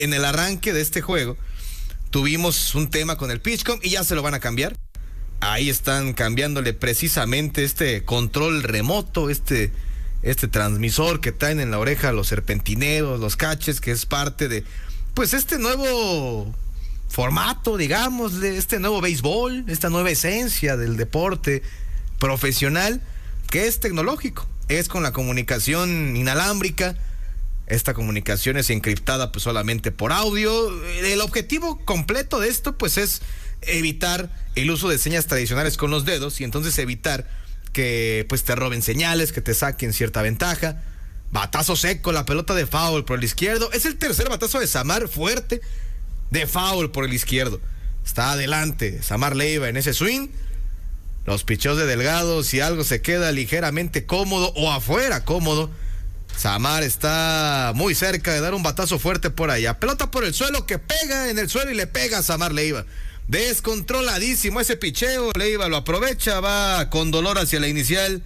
en el arranque de este juego tuvimos un tema con el Pitchcom y ya se lo van a cambiar. Ahí están cambiándole precisamente este control remoto, este transmisor que traen en la oreja los serpentineros, los catches, que es parte de, pues, este nuevo formato, digamos, de este nuevo béisbol, esta nueva esencia del deporte profesional, que es tecnológico, es con la comunicación inalámbrica. Esta comunicación es encriptada pues solamente por audio. El objetivo completo de esto pues es evitar el uso de señas tradicionales con los dedos y entonces evitar que pues te roben señales, que te saquen cierta ventaja. Batazo seco, la pelota de foul por el izquierdo. Es el tercer batazo de Samar fuerte de foul por el izquierdo. Está adelante Samar Leiva en ese swing. Los picheos de Delgado, si algo se queda ligeramente cómodo o afuera cómodo, Samar está muy cerca de dar un batazo fuerte por allá. Pelota por el suelo que pega en el suelo y le pega a Samar Leiva. Descontroladísimo ese picheo. Leiva lo aprovecha, va con dolor hacia la inicial.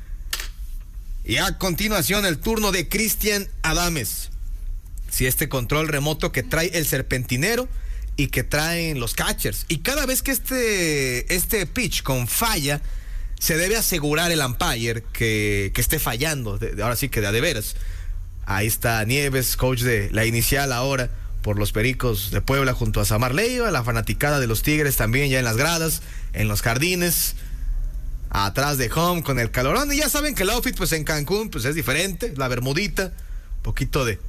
Y a continuación el turno de Cristian Adames. Si este control remoto que trae el serpentinero y que traen los catchers. Y cada vez que este pitch con falla, se debe asegurar el umpire que esté fallando, ahora sí que de a de veras. Ahí está Nieves, coach de la inicial ahora por los Pericos de Puebla junto a Samar Leiva, la fanaticada de los Tigres también ya en las gradas, en los jardines, atrás de home con el calorón. Y ya saben que el outfit pues en Cancún pues es diferente, la bermudita, un poquito de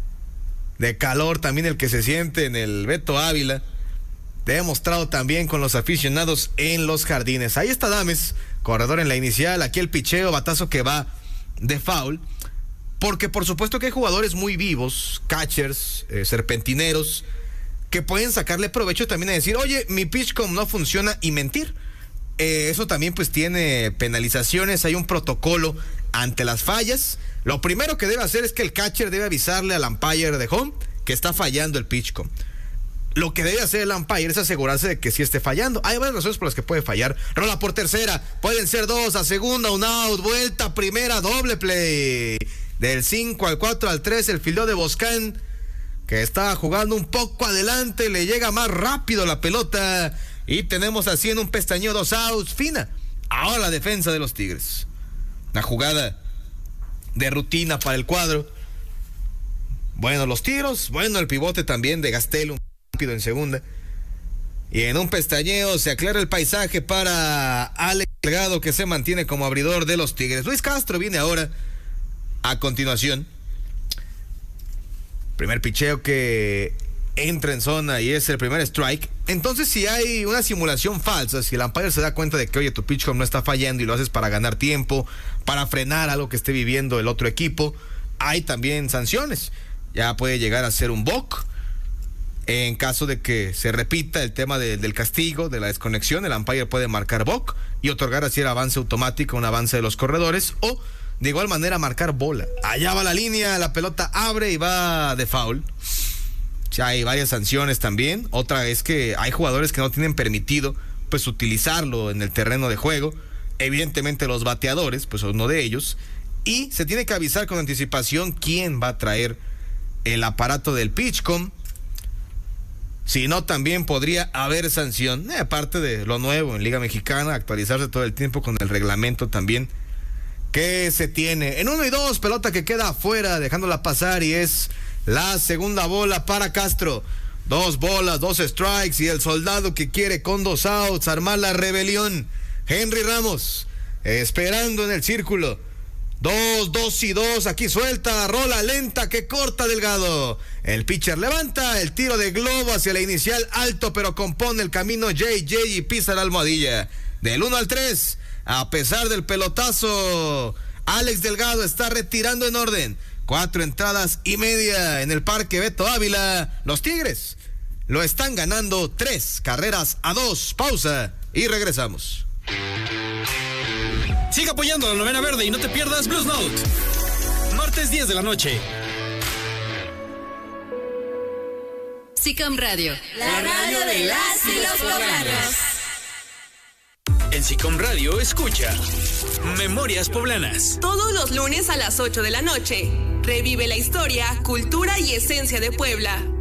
calor también el que se siente en el Beto Ávila. Demostrado también con los aficionados en los jardines. Ahí está Adames, corredor en la inicial. Aquí el picheo, batazo que va de foul. Porque por supuesto que hay jugadores muy vivos, catchers, serpentineros, que pueden sacarle provecho también a decir, oye, mi pitchcom no funciona y mentir. Eso también pues tiene penalizaciones, hay un protocolo ante las fallas. Lo primero que debe hacer es que el catcher debe avisarle al umpire de home que está fallando el pitchcom. Lo que debe hacer el umpire es asegurarse de que sí esté fallando. Hay varias razones por las que puede fallar. Rola por tercera, pueden ser dos, a segunda, un out, vuelta, primera, doble play. Del 5 al 4 al 3, el fildeo de Boscán, que estaba jugando un poco adelante, le llega más rápido la pelota. Y tenemos así en un pestañeo 2 outs, fina. Ahora la defensa de los Tigres. Una jugada de rutina para el cuadro. Bueno, los tiros, bueno, el pivote también de Gastelum en segunda, y en un pestañeo se aclara el paisaje para Alex Delgado, que se mantiene como abridor de los Tigres. Luis Castro viene ahora a continuación. Primer picheo que entra en zona y es el primer strike. Entonces, si hay una simulación falsa, si el umpire se da cuenta de que, oye, tu pitch no está fallando y lo haces para ganar tiempo, para frenar algo que esté viviendo el otro equipo, hay también sanciones. Ya puede llegar a ser un balk. En caso de que se repita el tema del castigo, de la desconexión, el umpire puede marcar balk y otorgar así el avance automático, un avance de los corredores, o de igual manera marcar bola. Allá va la línea, la pelota abre y va de foul. Ya hay varias sanciones también. Otra es que hay jugadores que no tienen permitido pues utilizarlo en el terreno de juego. Evidentemente los bateadores, pues uno de ellos. Y se tiene que avisar con anticipación quién va a traer el aparato del pitchcom. Si no, también podría haber sanción. Aparte de lo nuevo en Liga Mexicana, actualizarse todo el tiempo con el reglamento también que se tiene. En 1 y 2, pelota que queda afuera, dejándola pasar, y es la segunda bola para Castro. 2 bolas, 2 strikes, y el soldado que quiere con 2 outs armar la rebelión. Henry Ramos, esperando en el círculo. 2 y 2, aquí suelta, rola lenta que corta Delgado. El pitcher levanta el tiro de globo hacia la inicial, alto, pero compone el camino JJ y pisa la almohadilla. Del 1 al 3, a pesar del pelotazo, Alex Delgado está retirando en orden. 4 entradas y media en el Parque Beto Ávila. Los Tigres lo están ganando 3-2. Pausa y regresamos. Sigue apoyando a la Novena Verde y no te pierdas Blues Note. Martes 10 de la noche. SICAM Radio, la radio de las y los poblanos. En SICAM Radio escucha Memorias Poblanas. Todos los lunes a las 8 de la noche. Revive la historia, cultura y esencia de Puebla.